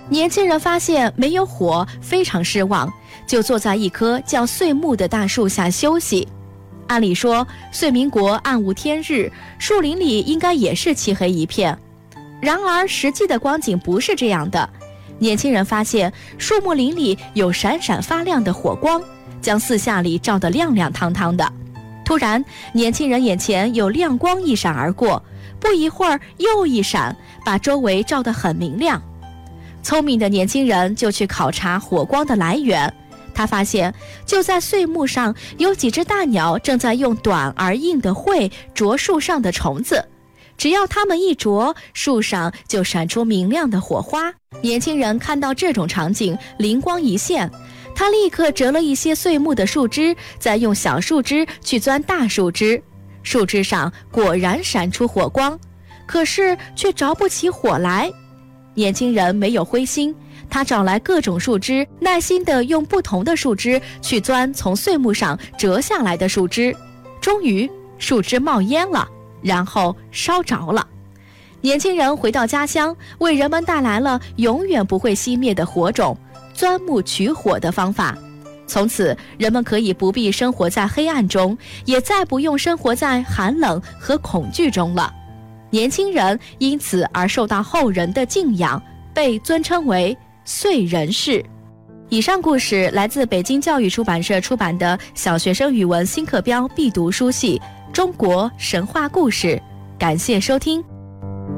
年轻人发现没有火，非常失望，就坐在一棵叫岁木的大树下休息。按理说，岁民国暗无天日，树林里应该也是漆黑一片。然而实际的光景不是这样的，年轻人发现树木林里有闪闪发亮的火光，将四下里照得亮亮堂堂的。突然，年轻人眼前有亮光一闪而过，不一会儿又一闪，把周围照得很明亮。聪明的年轻人就去考察火光的来源，他发现就在碎木上有几只大鸟正在用短而硬的喙啄树上的虫子，只要它们一啄，树上就闪出明亮的火花。年轻人看到这种场景，灵光一现，他立刻折了一些碎木的树枝，再用小树枝去钻大树枝，树枝上果然闪出火光，可是却着不起火来。年轻人没有灰心，他找来各种树枝，耐心地用不同的树枝去钻从碎木上折下来的树枝，终于树枝冒烟了，然后烧着了。年轻人回到家乡，为人们带来了永远不会熄灭的火种——钻木取火的方法。从此，人们可以不必生活在黑暗中，也再不用生活在寒冷和恐惧中了。年轻人因此而受到后人的敬仰，被尊称为岁人士。以上故事来自北京教育出版社出版的小学生语文新课标必读书系《中国神话故事》，感谢收听。